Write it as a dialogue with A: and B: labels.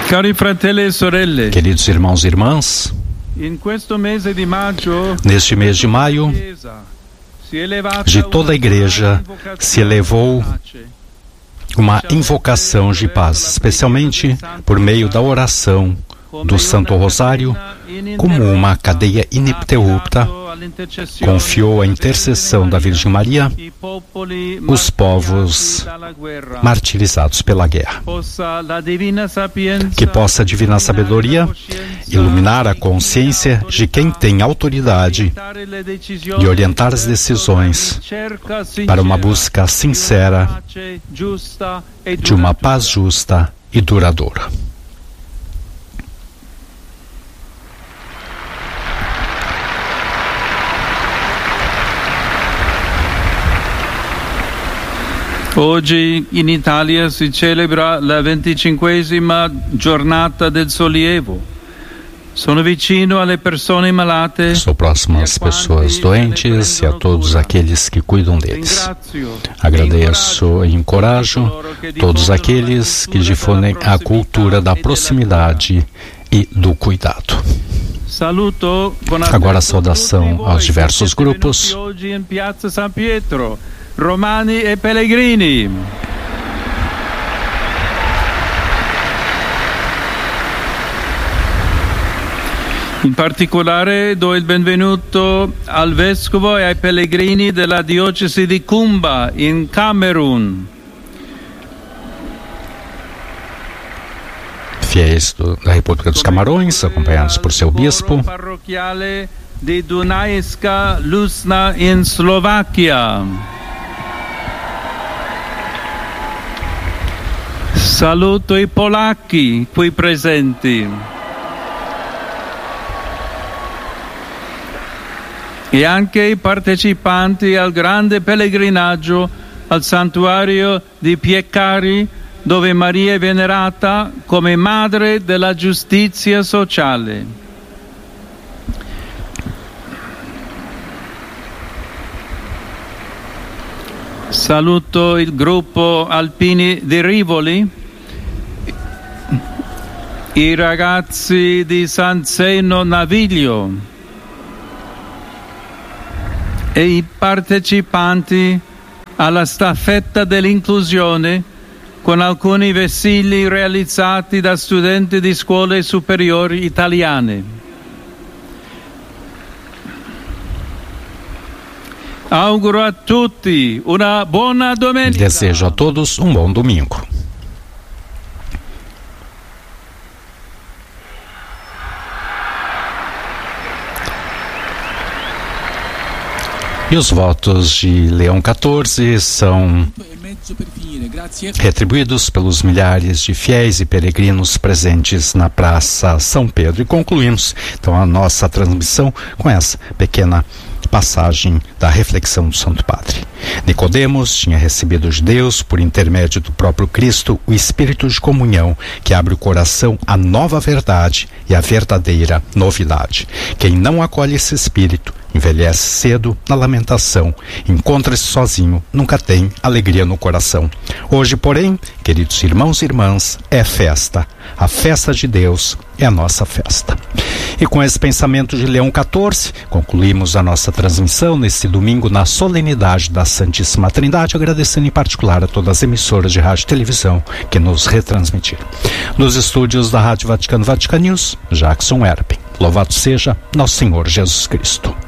A: Cari fratelli e sorelle,
B: queridos irmãos e irmãs, neste mês de maio, de toda a Igreja se elevou uma invocação de paz, especialmente por meio da oração do Santo Rosário, como uma cadeia ininterrupta, confiou a intercessão da Virgem Maria os povos martirizados pela guerra. Que possa a divina sabedoria iluminar a consciência de quem tem autoridade e orientar as decisões para uma busca sincera de uma paz justa e duradoura.
A: Oggi in Italia si celebra la 25ª giornata del sollievo. Sono vicino alle persone malate.
B: Estou próximo às pessoas doentes e a todos aqueles que cuidam deles. Agradeço e encorajo todos aqueles que difundem a cultura da proximidade e do cuidado. Agora a saudação aos diversos grupos.
A: Romani e Pellegrini. In particolare do il benvenuto al vescovo e ai pellegrini della diocesi di Kumba in Camerun.
B: Fiéis da República dos Camarões, acompanhados por seu bispo.
A: Parroquiale di Dunajska Lusna in Slovaquia. Saluto i polacchi qui presenti e anche i partecipanti al grande pellegrinaggio al santuario di Piecari, dove Maria è venerata come madre della giustizia sociale. Saluto il gruppo Alpini di Rivoli, i ragazzi di San Zeno Naviglio e i partecipanti alla staffetta dell'inclusione con alcuni vessilli realizzati da studenti di scuole superiori italiane. Auguro a tutti una buona domenica.
B: Desejo a todos bom domingo. E os votos de Leão XIV são retribuídos pelos milhares de fiéis e peregrinos presentes na Praça São Pedro. E concluímos então a nossa transmissão com essa pequena passagem da reflexão do Santo Padre. Nicodemos tinha recebido de Deus, por intermédio do próprio Cristo, o Espírito de comunhão que abre o coração à nova verdade e à verdadeira novidade. Quem não acolhe esse Espírito envelhece cedo na lamentação, encontra-se sozinho, nunca tem alegria no coração. Hoje, porém, queridos irmãos e irmãs, é festa. A festa de Deus é a nossa festa. E com esse pensamento de Leão XIV, concluímos a nossa transmissão neste domingo na solenidade da Santíssima Trindade, agradecendo em particular a todas as emissoras de rádio e televisão que nos retransmitiram. Nos estúdios da Rádio Vaticano Vatican News, Jackson Erpen. Louvado seja Nosso Senhor Jesus Cristo.